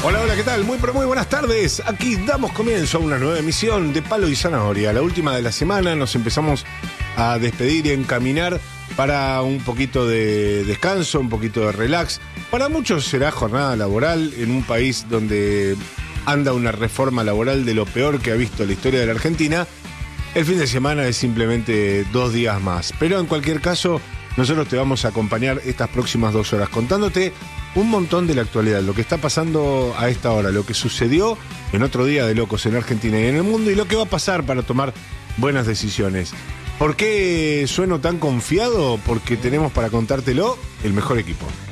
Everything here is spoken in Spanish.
Hola, hola, ¿qué tal? Muy buenas tardes. Aquí damos comienzo a una nueva emisión de Palo y Zanahoria. La última de la semana nos empezamos a despedir y encaminar para un poquito de descanso, un poquito de relax. Para muchos será jornada laboral en un país donde anda una reforma laboral de lo peor que ha visto la historia de la Argentina. El fin de semana es simplemente 2 días más. Pero en cualquier caso, nosotros te vamos a acompañar estas próximas 2 horas contándote un montón de la actualidad, lo que está pasando a esta hora, lo que sucedió en otro día de locos en Argentina y en el mundo y lo que va a pasar para tomar buenas decisiones. ¿Por qué sueno tan confiado? Porque tenemos para contártelo el mejor equipo.